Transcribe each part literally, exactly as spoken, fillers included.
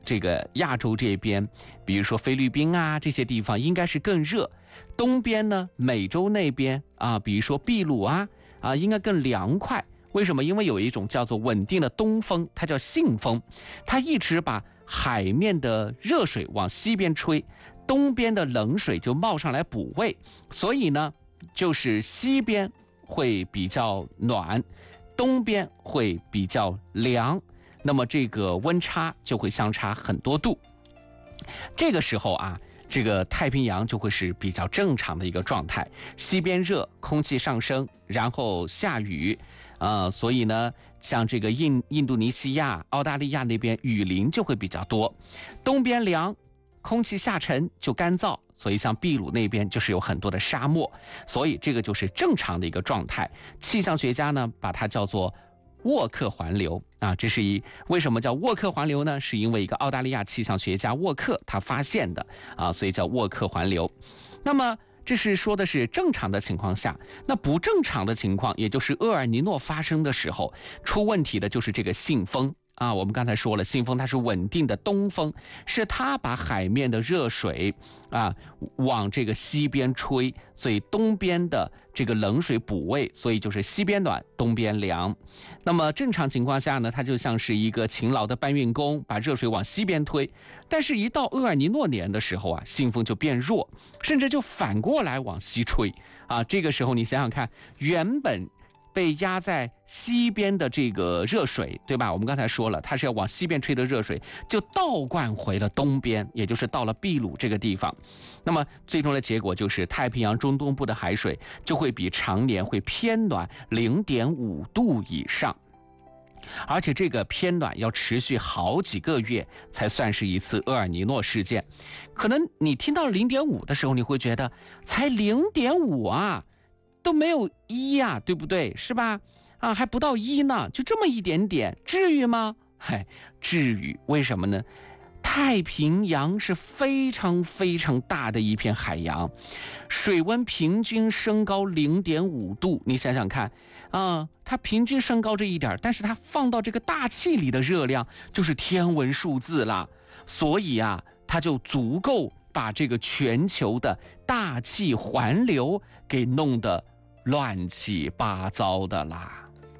这个亚洲这边，比如说菲律宾啊这些地方应该是更热，东边呢美洲那边啊，比如说秘鲁啊啊应该更凉快。为什么？因为有一种叫做稳定的东风，它叫信风，它一直把海面的热水往西边吹，东边的冷水就冒上来补位，所以呢，就是西边会比较暖，东边会比较凉，那么这个温差就会相差很多度。这个时候啊，这个太平洋就会是比较正常的一个状态，西边热，空气上升，然后下雨。呃，所以呢，像这个印印度尼西亚、澳大利亚那边雨林就会比较多，东边凉，空气下沉就干燥，所以像秘鲁那边就是有很多的沙漠，所以这个就是正常的一个状态。气象学家呢把它叫做沃克环流啊，这是一为什么叫沃克环流呢？是因为一个澳大利亚气象学家沃克他发现的啊，所以叫沃克环流。那么这是说的是正常的情况下，那不正常的情况，也就是厄尔尼诺发生的时候，出问题的就是这个信风啊。我们刚才说了，信风它是稳定的东风，是它把海面的热水啊往这个西边吹，所以东边的这个冷水补位，所以就是西边暖，东边凉。那么正常情况下呢，它就像是一个勤劳的搬运工，把热水往西边推。但是一到厄尔尼诺年的时候啊，信风就变弱，甚至就反过来往西吹啊。这个时候你想想看，原本被压在西边的这个热水，对吧？我们刚才说了，它是要往西边吹的热水，就倒灌回了东边，也就是到了秘鲁这个地方。那么最终的结果就是太平洋中东部的海水就会比常年会偏暖 零点五度以上。而且这个偏暖要持续好几个月才算是一次厄尔尼诺事件。可能你听到 零点五 的时候，你会觉得才 零点五 啊，都没有一呀、啊，对不对？是吧？啊，还不到一呢，就这么一点点，至于吗？嗨，至于。为什么呢？太平洋是非常非常大的一片海洋，水温平均升高 零点五 度，你想想看啊，它平均升高这一点，但是它放到这个大气里的热量就是天文数字啦，所以啊，它就足够把这个全球的大气环流给弄得乱七八糟的啦。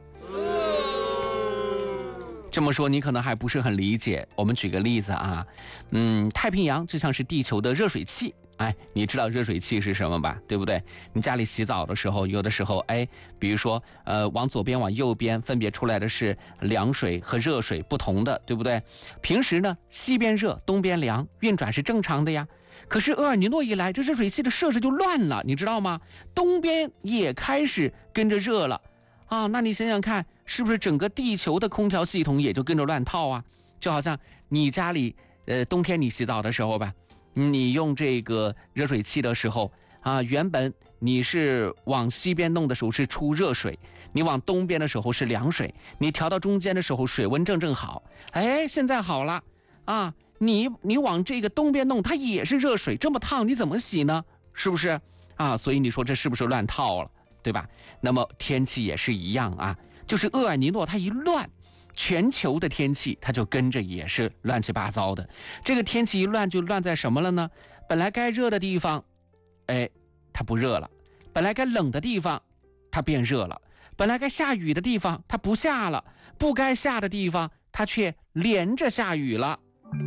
这么说你可能还不是很理解，我们举个例子啊，嗯，太平洋就像是地球的热水器，哎，你知道热水器是什么吧？对不对？你家里洗澡的时候，有的时候，哎，比如说，呃，往左边、往右边分别出来的是凉水和热水不同的，对不对？平时呢，西边热，东边凉，运转是正常的呀。可是厄尔尼诺一来，这热水器的设置就乱了，你知道吗？东边也开始跟着热了。啊，那你想想看，是不是整个地球的空调系统也就跟着乱套啊？就好像你家里，呃，冬天你洗澡的时候吧，你用这个热水器的时候啊，原本你是往西边弄的时候是出热水，你往东边的时候是凉水，你调到中间的时候水温正正好，哎，现在好了啊，你你往这个东边弄，它也是热水，这么烫，你怎么洗呢？是不是啊？所以你说这是不是乱套了？对吧？那么天气也是一样啊，就是厄尔尼诺它一乱，全球的天气它就跟着也是乱七八糟的。这个天气一乱就乱在什么了呢？本来该热的地方，哎，它不热了；本来该冷的地方，它变热了；本来该下雨的地方，它不下了；不该下的地方，它却连着下雨了。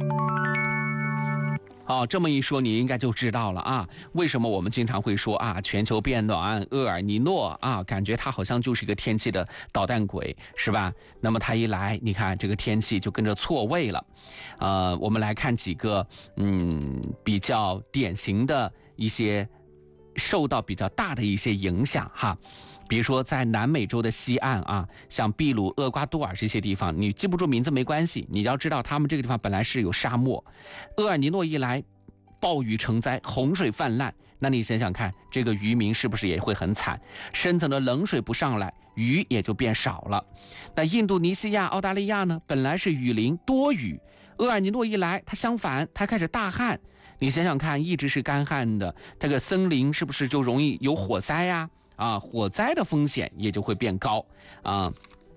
哦，这么一说你应该就知道了啊，为什么我们经常会说啊，全球变暖，厄尔尼诺啊，感觉它好像就是一个天气的捣蛋鬼，是吧？那么它一来，你看这个天气就跟着错位了。呃，我们来看几个嗯比较典型的一些受到比较大的一些影响哈。比如说在南美洲的西岸啊，像秘鲁、厄瓜多尔这些地方，你记不住名字没关系，你要知道他们这个地方本来是有沙漠，厄尔尼诺一来，暴雨成灾，洪水泛滥，那你想想看，这个渔民是不是也会很惨？深层的冷水不上来，鱼也就变少了。那印度尼西亚、澳大利亚呢，本来是雨林多雨，厄尔尼诺一来，它相反，它开始大旱。你想想看，一直是干旱的，这个森林是不是就容易有火灾呀？啊，火灾的风险也就会变高啊。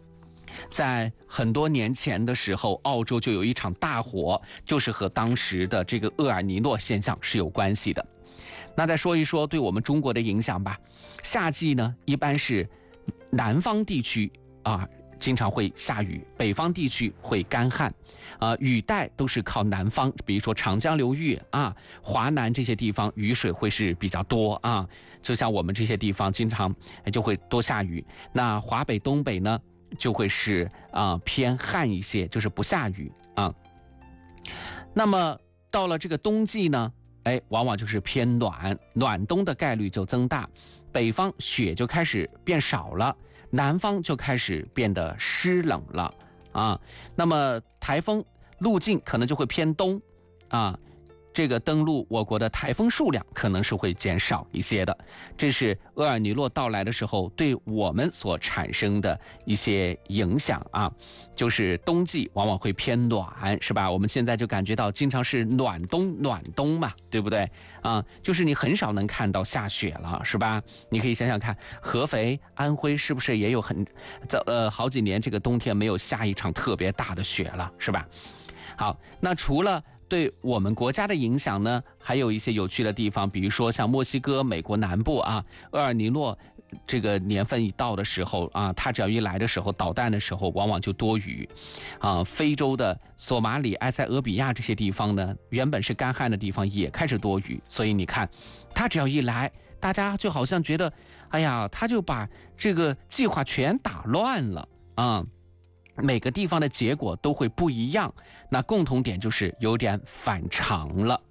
在很多年前的时候，澳洲就有一场大火，就是和当时的这个厄尔尼诺现象是有关系的。那再说一说对我们中国的影响吧。夏季呢，一般是南方地区啊经常会下雨，北方地区会干旱，啊，雨带都是靠南方，比如说长江流域啊、华南这些地方雨水会是比较多啊，就像我们这些地方经常就会多下雨。那华北、东北呢，就会是啊、呃、偏旱一些，就是不下雨啊。那么到了这个冬季呢，哎，往往就是偏暖，暖冬的概率就增大，北方雪就开始变少了。南方就开始变得湿冷了啊，那么台风路径可能就会偏东啊，这个登陆我国的台风数量可能是会减少一些的。这是厄尔尼诺到来的时候对我们所产生的一些影响啊，就是冬季往往会偏暖，是吧？我们现在就感觉到经常是暖冬暖冬嘛，对不对啊？就是你很少能看到下雪了，是吧？你可以想想看，合肥、安徽是不是也有很早呃好几年这个冬天没有下一场特别大的雪了，是吧？好，那除了对我们国家的影响呢，还有一些有趣的地方，比如说像墨西哥、美国南部啊，厄尔尼诺这个年份一到的时候啊，它只要一来的时候，导弹的时候，往往就多雨啊。非洲的索马里、埃塞俄比亚这些地方呢，原本是干旱的地方，也开始多雨。所以你看，它只要一来，大家就好像觉得，哎呀，他就把这个计划全打乱了啊。每个地方的结果都会不一样，那共同点就是有点反常了。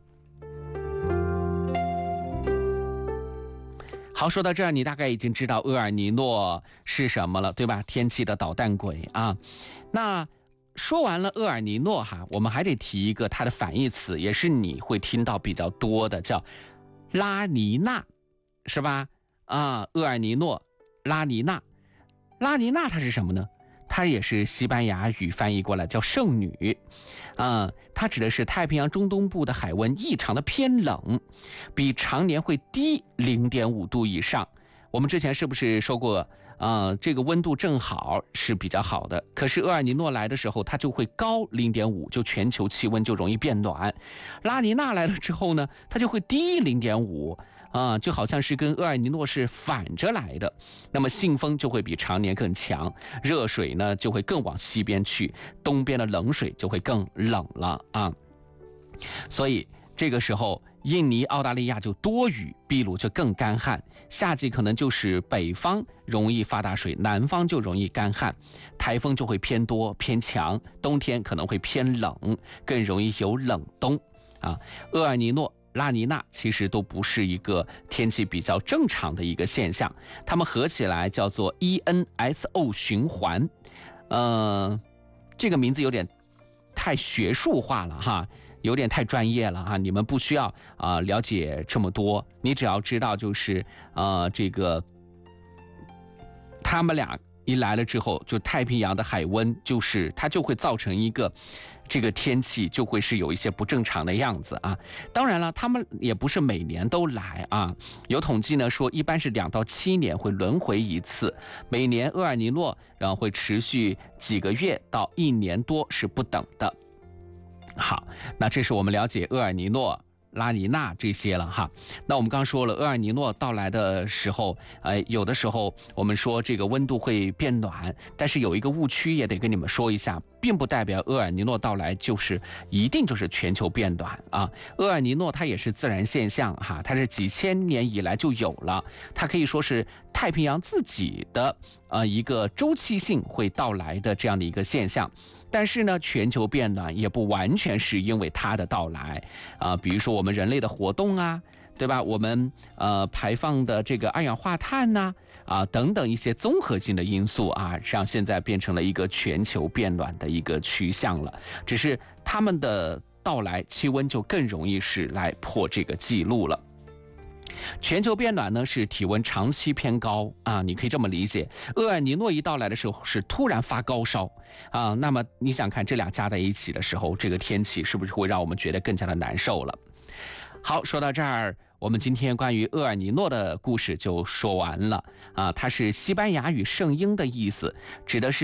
好，说到这儿，你大概已经知道厄尔尼诺是什么了，对吧？天气的捣蛋鬼啊。那说完了厄尔尼诺哈，我们还得提一个它的反义词，也是你会听到比较多的，叫拉尼娜，是吧？啊，厄尔尼诺、拉尼娜，拉尼娜它是什么呢？它也是西班牙语翻译过来叫圣女，啊、呃，它指的是太平洋中东部的海温异常的偏冷，比常年会低 零点五 度以上。我们之前是不是说过，呃，这个温度正好是比较好的，可是厄尔尼诺来的时候，它就会高 零点五，就全球气温就容易变暖。拉尼娜来了之后呢，它就会低 零点五。啊，就好像是跟厄尔尼诺是反着来的，那么信风就会比常年更强，热水呢就会更往西边去，东边的冷水就会更冷了啊。所以这个时候，印尼、澳大利亚就多雨，秘鲁就更干旱。夏季可能就是北方容易发大水，南方就容易干旱，台风就会偏多偏强，冬天可能会偏冷，更容易有冷冬啊。厄尔尼诺、拉尼娜其实都不是一个天气比较正常的一个现象，它们合起来叫做 E N S O 循环。呃，这个名字有点太学术化了哈，有点太专业了啊！你们不需要啊、呃、了解这么多，你只要知道就是呃这个他们俩一来了之后，就太平洋的海温就是它就会造成一个这个天气就会是有一些不正常的样子啊。当然了，他们也不是每年都来啊，有统计呢说一般是两到七年会轮回一次，每年厄尔尼诺然后会持续几个月到一年多是不等的。好，那这是我们了解厄尔尼诺、拉尼娜这些了哈。那我们刚说了，厄尔尼诺到来的时候，呃，有的时候我们说这个温度会变暖，但是有一个误区也得跟你们说一下，并不代表厄尔尼诺到来就是一定就是全球变暖啊。厄尔尼诺它也是自然现象哈，它是几千年以来就有了，它可以说是太平洋自己的呃一个周期性会到来的这样的一个现象。但是呢，全球变暖也不完全是因为它的到来啊、呃，比如说我们人类的活动啊，对吧？我们呃排放的这个二氧化碳呐、啊，啊等等一些综合性的因素啊，让现在变成了一个全球变暖的一个趋向了。只是它们的到来，气温就更容易是来破这个记录了。全球变暖呢是体温长期偏高啊，你可以这么理解。厄尔尼诺一到来的时候是突然发高烧啊，那么你想看这俩加在一起的时候，这个天气是不是会让我们觉得更加的难受了？好，说到这儿，我们今天关于厄尔尼诺的故事就说完了啊。它是西班牙语圣婴的意思，指的是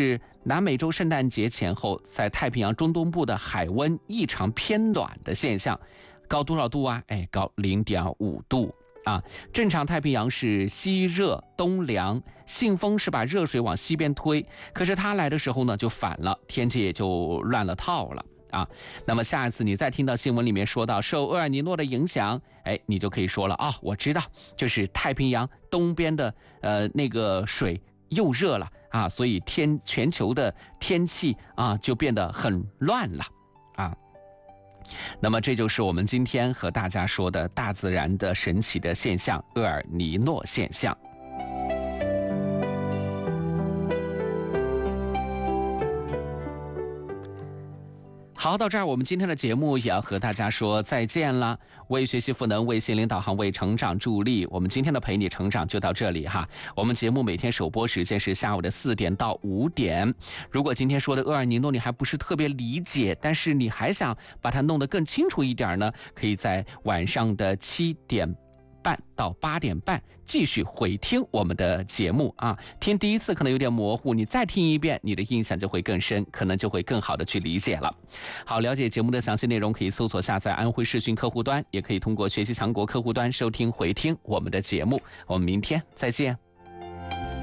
南美洲圣诞节前后，在太平洋中东部的海温异常偏暖的现象，高多少度啊？哎，高零点五度啊。正常太平洋是西热东凉，信风是把热水往西边推，可是它来的时候呢就反了，天气也就乱了套了。啊，那么下一次你再听到新闻里面说到受厄尔尼诺的影响，哎，你就可以说了啊、哦，我知道，就是太平洋东边的呃那个水又热了啊，所以天全球的天气啊就变得很乱了啊。那么这就是我们今天和大家说的大自然的神奇的现象——厄尔尼诺现象。好，到这儿我们今天的节目也要和大家说再见了。为学习赋能，为心灵导航，为成长助力，我们今天的陪你成长就到这里哈。我们节目每天首播时间是下午的四点到五点。如果今天说的厄尔尼诺你还不是特别理解，但是你还想把它弄得更清楚一点呢，可以在晚上的七点半到八点半继续回听我们的节目啊。听第一次可能有点模糊，你再听一遍，你的印象就会更深，可能就会更好的去理解了。好，了解节目的详细内容可以搜索下载安徽视讯客户端，也可以通过学习强国客户端收听回听我们的节目。我们明天再见。